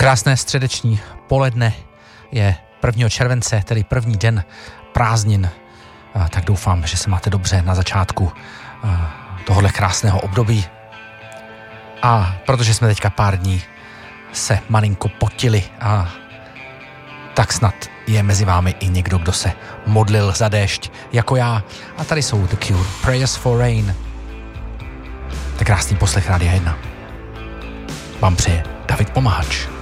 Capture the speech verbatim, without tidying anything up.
Krásné středeční poledne, je prvního července, tedy první den prázdnin, tak doufám, že se máte dobře na začátku tohohle krásného období. A protože jsme teďka pár dní se malinko potili, a tak snad je mezi vámi i někdo, kdo se modlil za déšť, jako já. A tady jsou The Cure, Prayers for Rain. Tak krásný poslech Rádia jedna vám přeje David Pomáhač.